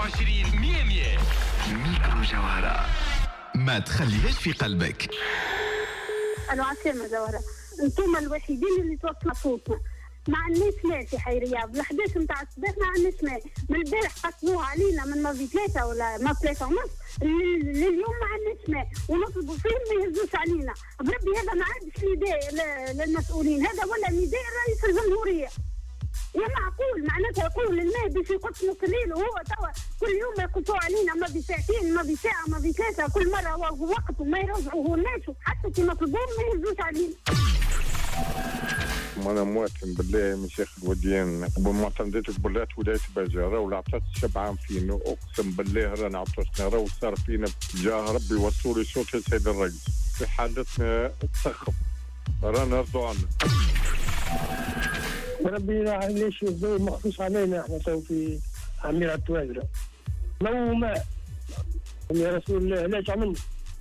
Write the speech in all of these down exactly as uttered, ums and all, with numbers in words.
وعشرين مية مية. ميكرو جوهرة ما تخليهاش في قلبك. أنا عسلامة جوهرة، انتم الوحيدين اللي توصلوا صوتنا. ما عندناش ماء في حي رياض، الحداش نتاع الصباح ما عندناش ماء. من البارح قصوها علينا من ماضي ثلاثة ولا ما ثلاثة ونص لليوم ما عندناش ماء، ونطلبوا فيهم ما يهزوش علينا. بربي هذا ما عادش نداء للمسؤولين، هذا ولا نداء رئيس الجمهورية. يا معقول معناتها يقول الماء باش يقص نص الليل وهو توا كل يوم يقصوا علينا، ما بساعتين ما بساعة ما بثلاثة، كل مرة وقت وما يرجعوا الناس حتى كي مطلبون ما يهزوش علينا. أنا مواطن بالله من شيخ الوديان بمعتمدات بلات ولاية بجارة ولا عطات سبعة فينا، أقسم بالله رانا عطوتنا راهو صار فينا جاه ربي وصولي صوت السيد الرئيس في حالتنا تسخف رانا رضوا عنا. ربي ليش يبدو مخصوص علينا احنا تو في عميرة التواجرة لو ماء يا رسول الله ليش عملنا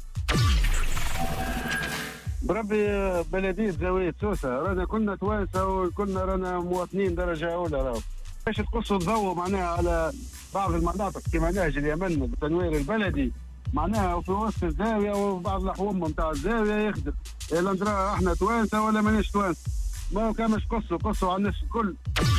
بربي بلدية زاوية سوسة رانا كنا توانسة وكنا رانا مواطنين درجة أولى راهو باش تقصوا الضوء معناها على بعض المناطق كما نهج اليمن بالتنوير البلدي معناها في وسط الزاوية وبعض الأحوام متاع الزاوية يخدم إلا ندرى احنا توانسة ولا مانيش توانسة ما كان مش قصوا قصوا على الناس الكل.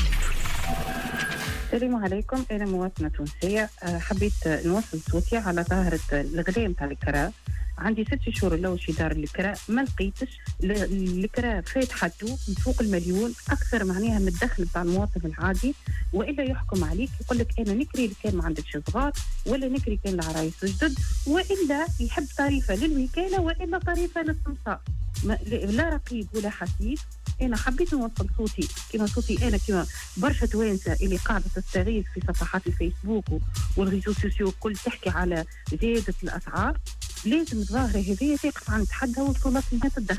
السلام عليكم، أنا مواطنة تونسية. حبيت نوصل صوتي على ظاهرة الغلاء نتاع الكراء. عندي ست شهور الأول في دار الكراء ما لقيتش الكراء فات حده من فوق المليون أكثر معناها من الدخل بتاع المواطن العادي، وإلا يحكم عليك يقول لك أنا نكري اللي كان ما عندكش صغار ولا نكري كان العرايس جدد، وإلا يحب طريفة للوكالة وإلا طريفة للسمسار، لا رقيب ولا حسيب. أنا حبيت نوصل صوتي كما صوتي أنا كما برشا توانسة اللي قاعدة تستغيث في صفحات الفيسبوك والريزو سوسيو كل تحكي على زيادة الأسعار. لازم الظاهرة هذه تقف عند حدها وصولات لها الدخل.